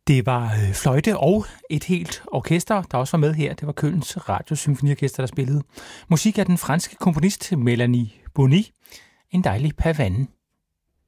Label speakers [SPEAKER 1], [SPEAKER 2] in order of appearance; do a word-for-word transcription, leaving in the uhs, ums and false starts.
[SPEAKER 1] Det var øh, fløjte og et helt orkester, der også var med her. Det var Kølns Radiosymfoniorkester, der spillede musik af den franske komponist Melanie Bonny. En dejlig pavane.